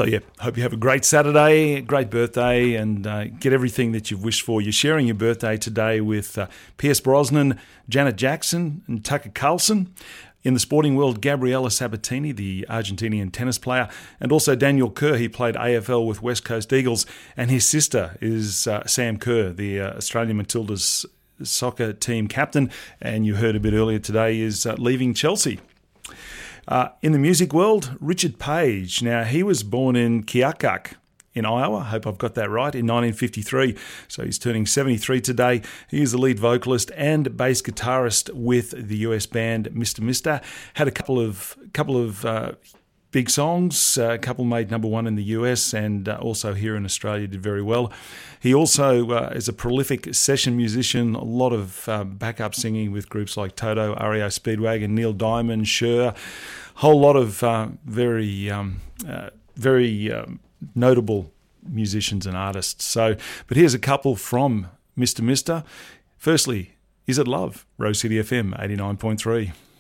So, yeah, hope you have a great Saturday, great birthday, and get everything that you've wished for. You're sharing your birthday today with Pierce Brosnan, Janet Jackson, and Tucker Carlson. In the sporting world, Gabriela Sabatini, the Argentinian tennis player, and also Daniel Kerr. He played AFL with West Coast Eagles, and his sister is Sam Kerr, the Australian Matildas soccer team captain, and you heard a bit earlier today is leaving Chelsea. In the music world, Richard Page. Now, he was born in Keokuk in Iowa. I hope I've got that right, in 1953. So he's turning 73 today. He is the lead vocalist and bass guitarist with the US band Mr. Mister. Had a couple of big songs. A couple made number one in the US and also here in Australia did very well. He also is a prolific session musician, a lot of backup singing with groups like Toto, REO Speedwagon, Neil Diamond, Cher, whole lot of very notable musicians and artists. So, but here's a couple from Mr. Mister. Firstly, Is It Love? Rose City FM 89.3.